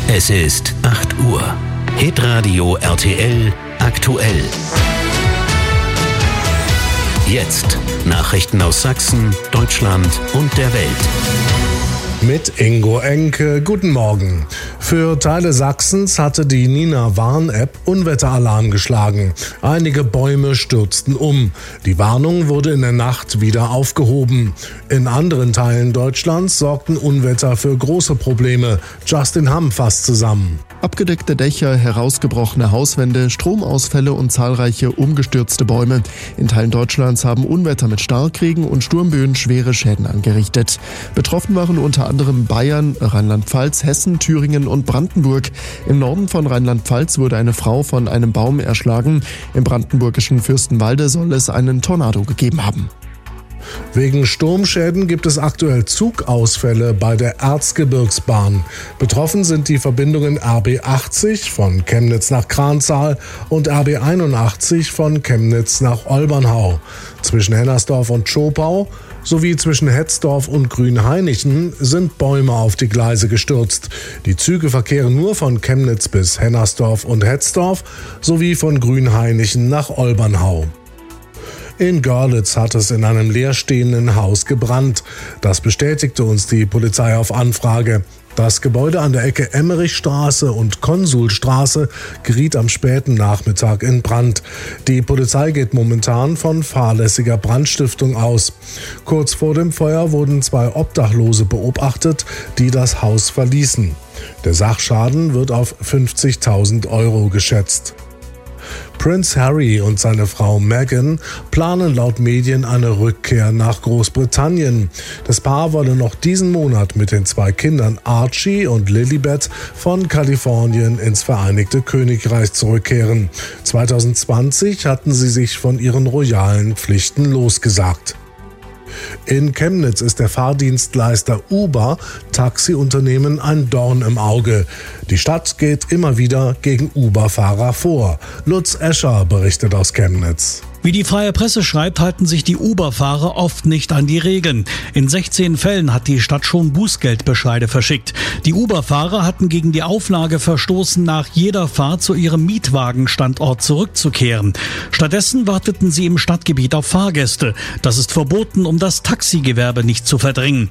Es ist 8 Uhr. Hitradio RTL aktuell. Jetzt Nachrichten aus Sachsen, Deutschland und der Welt. Mit Ingo Enke, guten Morgen. Für Teile Sachsens hatte die Nina-Warn-App Unwetteralarm geschlagen. Einige Bäume stürzten um. Die Warnung wurde in der Nacht wieder aufgehoben. In anderen Teilen Deutschlands sorgten Unwetter für große Probleme. Justin Hamm fasst zusammen. Abgedeckte Dächer, herausgebrochene Hauswände, Stromausfälle und zahlreiche umgestürzte Bäume. In Teilen Deutschlands haben Unwetter mit Starkregen und Sturmböen schwere Schäden angerichtet. Betroffen waren unter anderem Bayern, Rheinland-Pfalz, Hessen, Thüringen und Brandenburg. Im Norden von Rheinland-Pfalz wurde eine Frau von einem Baum erschlagen. Im brandenburgischen Fürstenwalde soll es einen Tornado gegeben haben. Wegen Sturmschäden gibt es aktuell Zugausfälle bei der Erzgebirgsbahn. Betroffen sind die Verbindungen RB 80 von Chemnitz nach Kranzahl und RB 81 von Chemnitz nach Olbernhau. Zwischen Hennersdorf und Zschopau sowie zwischen Hetzdorf und Grünhainichen sind Bäume auf die Gleise gestürzt. Die Züge verkehren nur von Chemnitz bis Hennersdorf und Hetzdorf sowie von Grünhainichen nach Olbernhau. In Görlitz hat es in einem leerstehenden Haus gebrannt. Das bestätigte uns die Polizei auf Anfrage. Das Gebäude an der Ecke Emmerichstraße und Konsulstraße geriet am späten Nachmittag in Brand. Die Polizei geht momentan von fahrlässiger Brandstiftung aus. Kurz vor dem Feuer wurden 2 Obdachlose beobachtet, die das Haus verließen. Der Sachschaden wird auf 50.000 Euro geschätzt. Prince Harry und seine Frau Meghan planen laut Medien eine Rückkehr nach Großbritannien. Das Paar wolle noch diesen Monat mit den 2 Kindern Archie und Lilibet von Kalifornien ins Vereinigte Königreich zurückkehren. 2020 hatten sie sich von ihren royalen Pflichten losgesagt. In Chemnitz ist der Fahrdienstleister Uber Taxiunternehmen ein Dorn im Auge. Die Stadt geht immer wieder gegen Uber-Fahrer vor. Lutz Escher berichtet aus Chemnitz. Wie die Freie Presse schreibt, halten sich die Uber-Fahrer oft nicht an die Regeln. In 16 Fällen hat die Stadt schon Bußgeldbescheide verschickt. Die Uber-Fahrer hatten gegen die Auflage verstoßen, nach jeder Fahrt zu ihrem Mietwagenstandort zurückzukehren. Stattdessen warteten sie im Stadtgebiet auf Fahrgäste. Das ist verboten, um das Taxigewerbe nicht zu verdrängen.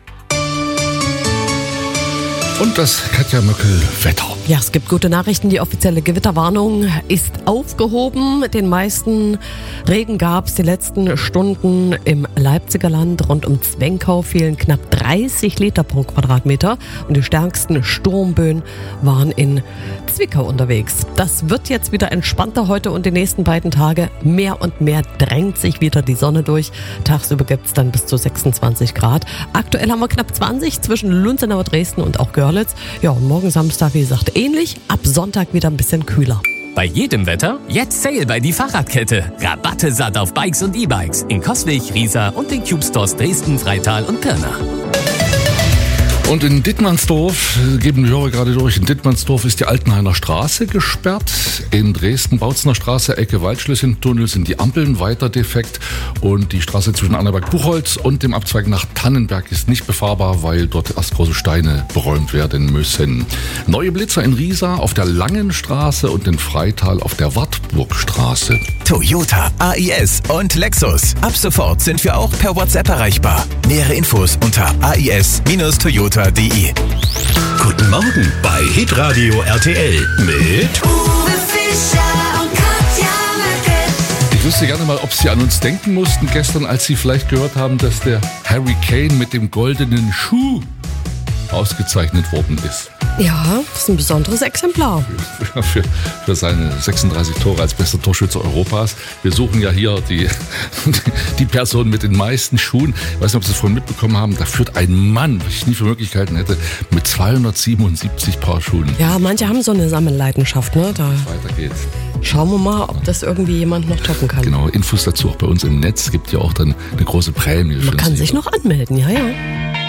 Und das Katja Möckel-Wetter. Ja, es gibt gute Nachrichten. Die offizielle Gewitterwarnung ist aufgehoben. Den meisten Regen gab es die letzten Stunden im Leipziger Land. Rund um Zwenkau fielen knapp 30 Liter pro Quadratmeter. Und die stärksten Sturmböen waren in Zwickau unterwegs. Das wird jetzt wieder entspannter heute und die nächsten beiden Tage. Mehr und mehr drängt sich wieder die Sonne durch. Tagsüber gibt es dann bis zu 26 Grad. Aktuell haben wir knapp 20 zwischen Lunzenau, Dresden und auch Görlitz. Ja, und morgen Samstag, wie gesagt, ähnlich. Ab Sonntag wieder ein bisschen kühler. Bei jedem Wetter jetzt Sale bei die Fahrradkette. Rabatte satt auf Bikes und E-Bikes in Coswig, Riesa und den Cube Stores Dresden, Freital und Pirna. Und in Dittmannsdorf, geben die Hörer gerade durch, in Dittmannsdorf ist die Altenhainer Straße gesperrt. In Dresden, Bautzener Straße, Ecke Waldschlösschen-Tunnel sind die Ampeln weiter defekt. Und die Straße zwischen Annaberg-Buchholz und dem Abzweig nach Tannenberg ist nicht befahrbar, weil dort erst große Steine beräumt werden müssen. Neue Blitzer in Riesa auf der Langen Straße und in Freital auf der Wartburgstraße. Toyota, AIS und Lexus. Ab sofort sind wir auch per WhatsApp erreichbar. Nähere Infos unter ais-toyota.de. Guten Morgen bei Hitradio RTL mit Uwe Fischer und Katja Möckel. Ich wüsste gerne mal, ob Sie an uns denken mussten gestern, als Sie vielleicht gehört haben, dass der Harry Kane mit dem goldenen Schuh ausgezeichnet worden ist. Ja, das ist ein besonderes Exemplar. Für seine 36 Tore als bester Torschütze Europas. Wir suchen ja hier die Person mit den meisten Schuhen. Ich weiß nicht, ob Sie es vorhin mitbekommen haben. Da führt ein Mann, was ich nie für Möglichkeiten hätte, mit 277 Paar Schuhen. Ja, manche haben so eine Sammelleidenschaft, ne? Da weiter geht's. Schauen wir mal, ob das irgendwie jemand noch toppen kann. Genau, Infos dazu auch bei uns im Netz. Es gibt ja auch dann eine große Prämie. Man kann sich noch anmelden, ja.